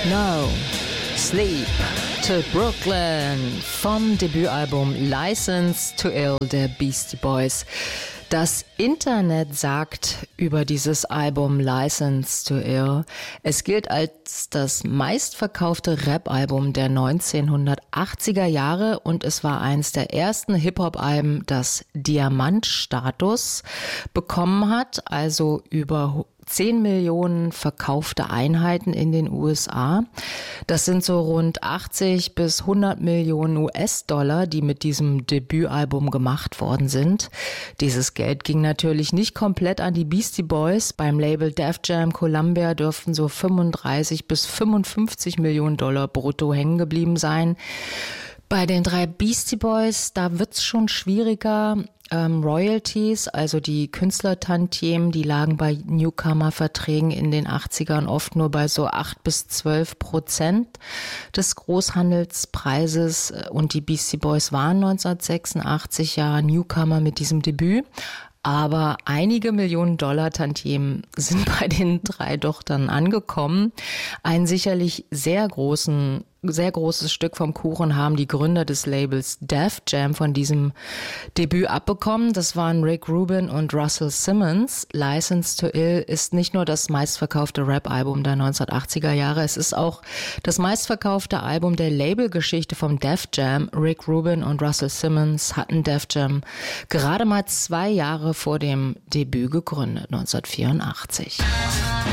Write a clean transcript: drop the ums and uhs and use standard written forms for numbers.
No Sleep to Brooklyn vom Debütalbum License to Ill der Beastie Boys. Das Internet sagt über dieses Album License to Ill, es gilt als das meistverkaufte Rap-Album der 1980er Jahre und es war eins der ersten Hip-Hop-Alben, das Diamantstatus bekommen hat, also über 10 Millionen verkaufte Einheiten in den USA. Das sind so rund 80 bis 100 Millionen US-Dollar, die mit diesem Debütalbum gemacht worden sind. Dieses Geld ging natürlich nicht komplett an die Beastie Boys. Beim Label Def Jam Columbia dürften so 35 bis 55 Millionen Dollar brutto hängen geblieben sein. Bei den 3 Beastie Boys, da wird's schon schwieriger. Royalties, also die Künstlertantiemen, die lagen bei Newcomer-Verträgen in den 80ern oft nur bei so 8 bis 12% des Großhandelspreises und die Beastie Boys waren 1986 ja Newcomer mit diesem Debüt. Aber einige Millionen Dollar Tantiemen sind bei den 3 doch dann angekommen. Ein sicherlich sehr großes Stück vom Kuchen haben die Gründer des Labels Def Jam von diesem Debüt abbekommen. Das waren Rick Rubin und Russell Simmons. License to Ill ist nicht nur das meistverkaufte Rap-Album der 1980er Jahre, es ist auch das meistverkaufte Album der Labelgeschichte vom Def Jam. Rick Rubin und Russell Simmons hatten Def Jam gerade mal 2 Jahre vor dem Debüt gegründet, 1984.